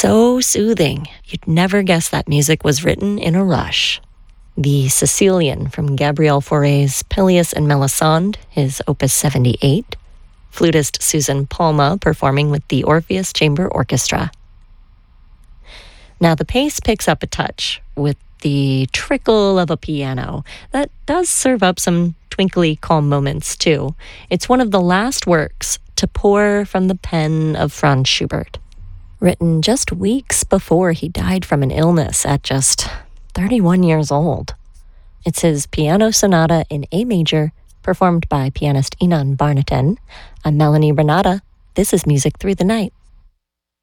So soothing, you'd never guess that music was written in a rush. The Sicilian from Gabriel Fauré's Pelleas and Melisande, his Opus 78. Flutist Susan Palma performing with the Orpheus Chamber Orchestra. Now the pace picks up a touch with the trickle of a piano that does serve up some twinkly, calm moments too. It's one of the last works to pour from the pen of Franz Schubert, written just weeks before he died from an illness at just 31 years old. It's his piano sonata in A major, performed by pianist Inan Barnatan. I'm Melanie Renata. This is Music Through the Night.